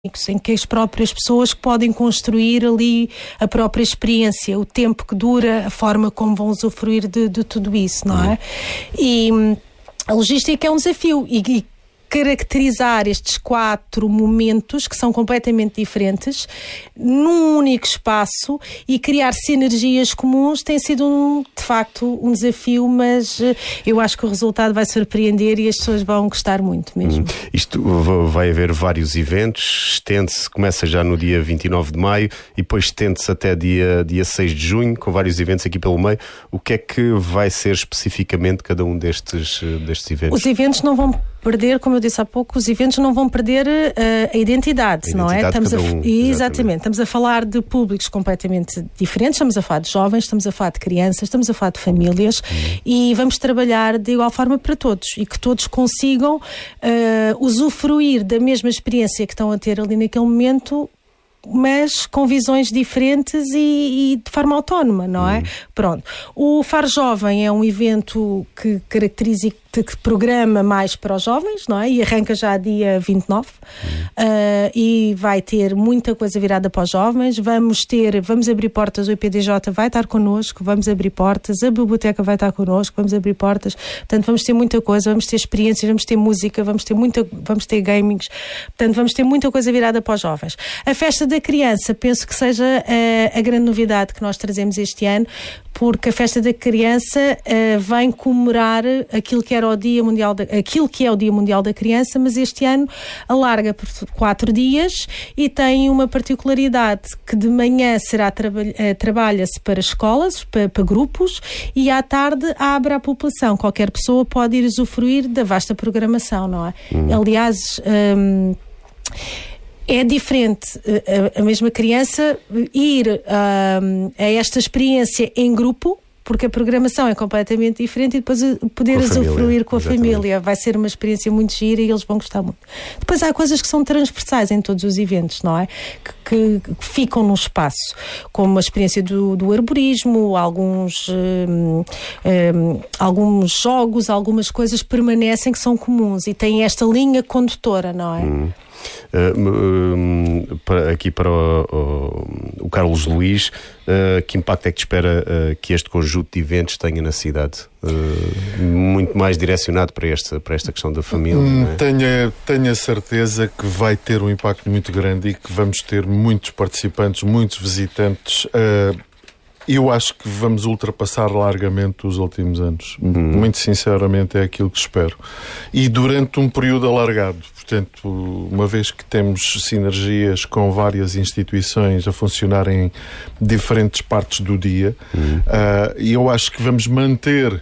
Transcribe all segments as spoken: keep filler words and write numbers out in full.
em que as próprias pessoas podem construir ali a própria experiência, o tempo que dura, a forma como vão usufruir de, de tudo isso, não é? E a logística é um desafio e, e caracterizar estes quatro momentos que são completamente diferentes num único espaço e criar sinergias comuns tem sido um, de facto um desafio, mas eu acho que o resultado vai surpreender e as pessoas vão gostar muito mesmo. Hum, isto vai haver vários eventos, estende-se, começa já no dia vinte e nove de maio e depois estende-se até dia, dia seis de junho, com vários eventos aqui pelo meio. O que é que vai ser especificamente cada um destes, destes eventos? Os eventos não vão perder, como eu disse há pouco, os eventos não vão perder uh, a identidade, a não identidade é? Estamos um, a, exatamente. exatamente, estamos a falar de públicos completamente diferentes, estamos a falar de jovens, estamos a falar de crianças, estamos a falar de famílias hum. e vamos trabalhar de igual forma para todos e que todos consigam uh, usufruir da mesma experiência que estão a ter ali naquele momento, mas com visões diferentes e, e de forma autónoma, não é? Hum. Pronto. O Faro Jovem é um evento que caracteriza e que programa mais para os jovens, não é? E arranca já dia vinte e nove hum. uh, e vai ter muita coisa virada para os jovens. Vamos ter, vamos abrir portas, o I P D J vai estar connosco, vamos abrir portas, a biblioteca vai estar connosco, vamos abrir portas. Portanto, vamos ter muita coisa, vamos ter experiências, vamos ter música, vamos ter muita, vamos ter gamings. Portanto, vamos ter muita coisa virada para os jovens. A festa da criança, penso que seja a, a grande novidade que nós trazemos este ano, porque a festa da criança uh, vem comemorar aquilo que era o Dia Mundial da, aquilo que é o Dia Mundial da Criança, mas este ano alarga por quatro dias e tem uma particularidade que de manhã será traba, uh, trabalha-se para escolas, para, para grupos, e à tarde abre à população. Qualquer pessoa pode ir usufruir da vasta programação, não é? Hum. Aliás, um, é diferente a, a mesma criança ir um, a esta experiência em grupo, porque a programação é completamente diferente, e depois poder usufruir com a exatamente. família. Vai ser uma experiência muito gira e eles vão gostar muito. Depois há coisas que são transversais em todos os eventos, não é? Que, que, que ficam no espaço, como a experiência do, do arborismo, alguns, um, um, alguns jogos, algumas coisas permanecem que são comuns e têm esta linha condutora, não é? Hum. Uh, um, para, aqui para o, o, o Carlos Luís, uh, que impacto é que te espera uh, que este conjunto de eventos tenha na cidade? Uh, muito mais direcionado para esta, para esta questão da família. Hum, não é? tenho, tenho a certeza que vai ter um impacto muito grande e que vamos ter muitos participantes, muitos visitantes. Uh, Eu acho que vamos ultrapassar largamente os últimos anos. Uhum. Muito sinceramente é aquilo que espero. E durante um período alargado. Portanto, uma vez que temos sinergias com várias instituições a funcionar em diferentes partes do dia, uhum. uh, eu acho que vamos manter,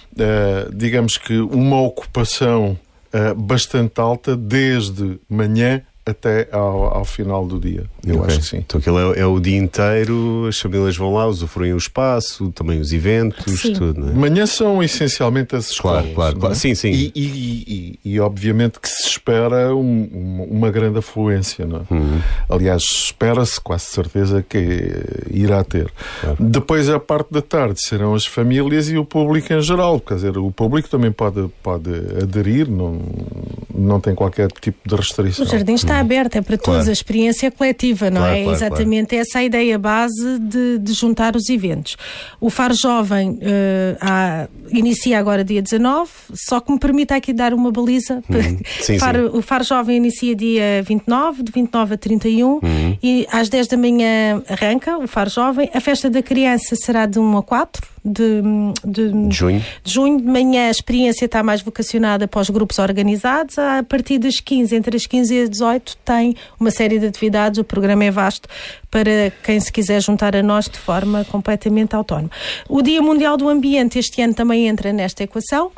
uh, digamos que, uma ocupação uh, bastante alta desde manhã até ao, ao final do dia. Eu okay. acho que sim. Então aquilo é, é o dia inteiro, as famílias vão lá, usufruem o espaço, também os eventos, sim. tudo, não é? Manhã são essencialmente as escolas. Claro, claro, claro. É? Sim, sim. E, e, e, e obviamente que se espera um, um, uma grande afluência, não é? Uhum. Aliás, espera-se quase certeza que irá ter. Claro. Depois, a parte da tarde, serão as famílias e o público em geral. Quer dizer, o público também pode, pode aderir, não, não tem qualquer tipo de restrição. O jardim está aberta, é para todos, claro. A experiência coletiva, não claro, é? Claro, exatamente claro. Essa a ideia base de, de juntar os eventos. O Faro Jovem uh, há, inicia agora dia dezanove, só que me permita aqui dar uma baliza. Uhum. Sim, Faro, sim. O Faro Jovem inicia dia vinte e nove, de vinte e nove a trinta e um, uhum. e às dez da manhã arranca o Faro Jovem. A festa da criança será de um a quatro de, de, de junho. De junho de manhã. A experiência está mais vocacionada para os grupos organizados. A partir das quinze, entre as quinze e as dezoito, tem uma série de atividades. O programa é vasto para quem se quiser juntar a nós de forma completamente autónoma. O Dia Mundial do Ambiente este ano também entra nesta equação.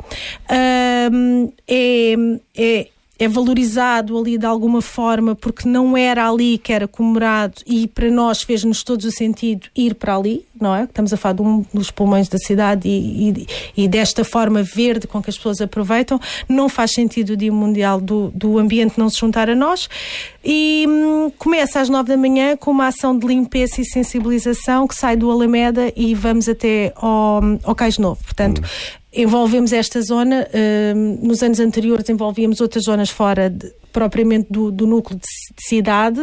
Um, é, é é valorizado ali de alguma forma porque não era ali que era comemorado e para nós fez-nos todos o sentido ir para ali, não é? Estamos a falar de um dos pulmões da cidade e, e, e desta forma verde com que as pessoas aproveitam. Não faz sentido o Dia Mundial do, do Ambiente não se juntar a nós. E hum, começa às nove da manhã com uma ação de limpeza e sensibilização que sai do Alameda e vamos até ao, ao Cais Novo. Portanto, hum. envolvemos esta zona. Uh, nos anos anteriores envolvíamos outras zonas fora de, propriamente do, do núcleo de, de cidade.